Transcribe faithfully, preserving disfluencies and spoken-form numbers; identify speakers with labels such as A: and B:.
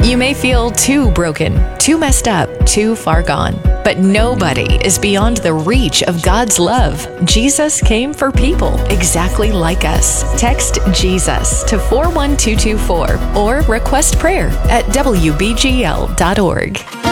A: You may feel too broken, too messed up, too far gone. But nobody is beyond the reach of God's love. Jesus came for people exactly like us. Text Jesus to four one two two four or request prayer at W B G L dot org.